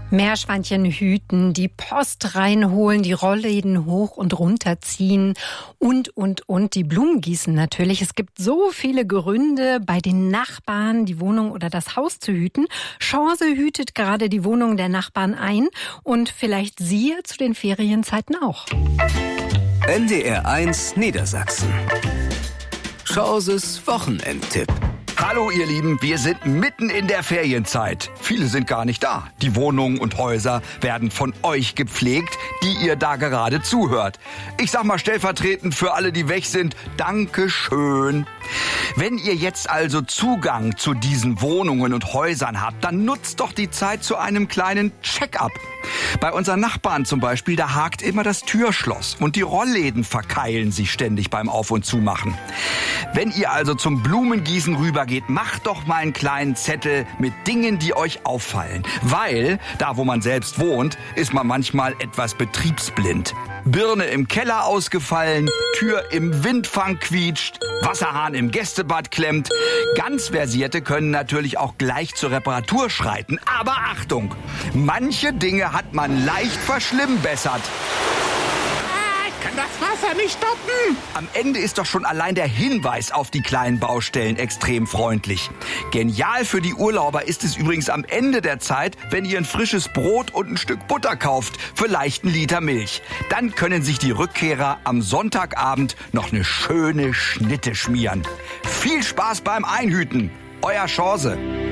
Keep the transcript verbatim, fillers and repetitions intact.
Meerschweinchen hüten, die Post reinholen, die Rollläden hoch und runter ziehen und, und, und die Blumen gießen natürlich. Es gibt so viele Gründe, bei den Nachbarn die Wohnung oder das Haus zu hüten. Chance hütet gerade die Wohnung der Nachbarn ein und vielleicht Sie zu den Ferienzeiten auch. N D R eins Niedersachsen. Chances Wochenendtipp. Hallo ihr Lieben, wir sind mitten in der Ferienzeit. Viele sind gar nicht da. Die Wohnungen und Häuser werden von euch gepflegt, die ihr da gerade zuhört. Ich sag mal stellvertretend für alle, die weg sind, Dankeschön. Wenn ihr jetzt also Zugang zu diesen Wohnungen und Häusern habt, dann nutzt doch die Zeit zu einem kleinen Check-up. Bei unseren Nachbarn zum Beispiel, da hakt immer das Türschloss und die Rollläden verkeilen sich ständig beim Auf- und Zumachen. Wenn ihr also zum Blumengießen rübergeht, macht doch mal einen kleinen Zettel mit Dingen, die euch auffallen. Weil, da wo man selbst wohnt, ist man manchmal etwas betriebsblind. Birne im Keller ausgefallen, Tür im Windfang quietscht, Wasserhahn im Gästebad klemmt. Ganz Versierte können natürlich auch gleich zur Reparatur schreiten. Aber Achtung, manche Dinge hat man leicht verschlimmbessert. Kann das Wasser nicht stoppen? Am Ende ist doch schon allein der Hinweis auf die kleinen Baustellen extrem freundlich. Genial für die Urlauber ist es übrigens am Ende der Zeit, wenn ihr ein frisches Brot und ein Stück Butter kauft, vielleicht einen Liter Milch. Dann können sich die Rückkehrer am Sonntagabend noch eine schöne Schnitte schmieren. Viel Spaß beim Einhüten. Euer Chance.